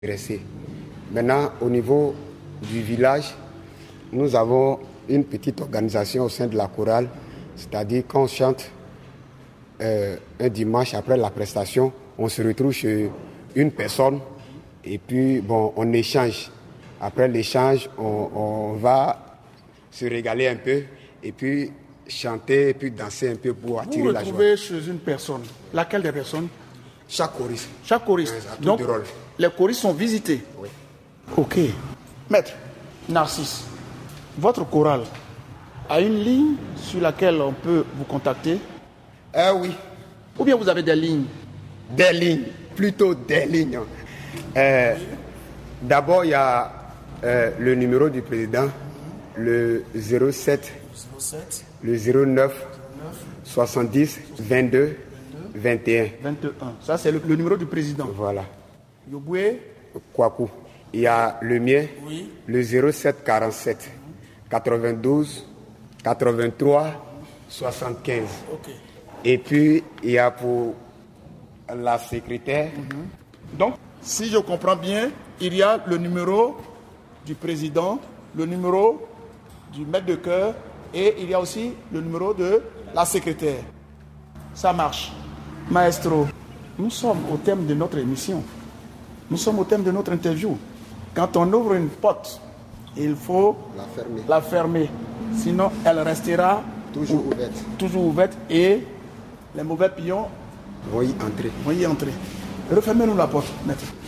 intéressés. Maintenant, au niveau du village, nous avons une petite organisation au sein de la chorale, c'est-à-dire qu'on chante un dimanche après la prestation, on se retrouve chez une personne et puis on échange. Après l'échange, on va se régaler un peu et puis chanter et puis danser un peu pour attirer la joie. Vous retrouvez chez une personne. Laquelle des personnes? Chaque choriste. Chaque choriste. Oui, donc, de rôle. les choristes sont visités. Oui. Ok. Maître Narcisse, votre chorale a une ligne sur laquelle on peut vous contacter? Oui. Ou bien vous avez des lignes? Des lignes, plutôt des lignes. D'abord, il y a le numéro du président, le 07, le 09, 70, 22, 21. 21. Ça, c'est le numéro du président. Voilà. Yoboué? Kwaku. Il y a le mien, Oui. le 07 47 92 83 75. Ok. Et puis, il y a pour la secrétaire. Donc, si je comprends bien, il y a le numéro du président, le numéro du maître de chœur et il y a aussi le numéro de la secrétaire. Ça marche. Maestro, nous sommes au thème de notre émission. Nous sommes au thème de notre interview. Quand on ouvre une porte, il faut la fermer. Sinon, elle restera toujours ouverte et les mauvais pions vont y entrer. Refermez-nous la porte, maître.